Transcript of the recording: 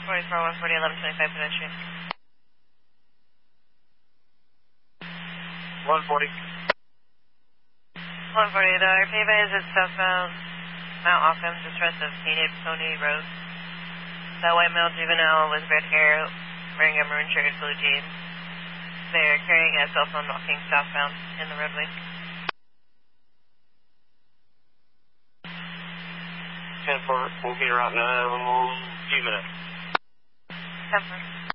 44, 140, 1125 pedestrian. 140. 140, the RPV is southbound Mount Auckham, just west of Painted Pony Road. That white male juvenile with red hair, wearing a maroon shirt and blue jeans. They're carrying a cell phone walking southbound in the roadway. 10-4, we'll be around in a few minutes. 10-4.